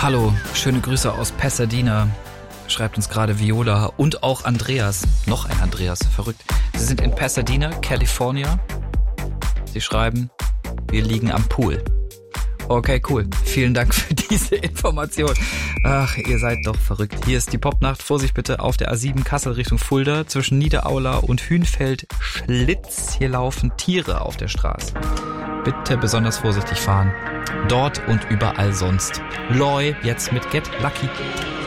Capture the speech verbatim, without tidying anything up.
Hallo, schöne Grüße aus Pasadena, schreibt uns gerade Viola und auch Andreas, noch ein Andreas, verrückt. Sie sind in Pasadena, California. Sie schreiben, wir liegen am Pool. Okay, cool. Vielen Dank für diese Information. Ach, ihr seid doch verrückt. Hier ist die Popnacht. Vorsicht bitte auf der A sieben Kassel Richtung Fulda. Zwischen Niederaula und Hünfeld Schlitz. Hier laufen Tiere auf der Straße. Bitte besonders vorsichtig fahren. Dort und überall sonst. Loi, jetzt mit Get Lucky.